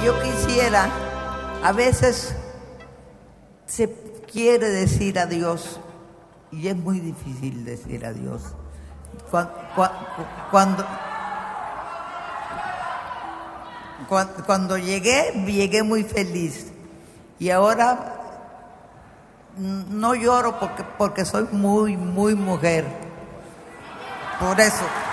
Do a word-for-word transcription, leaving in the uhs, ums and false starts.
yo quisiera, a veces se quiere decir adiós y es muy difícil decir adiós. Cuando, cuando, cuando, cuando llegué, llegué muy feliz y ahora no lloro porque, porque soy muy, muy mujer. Por eso.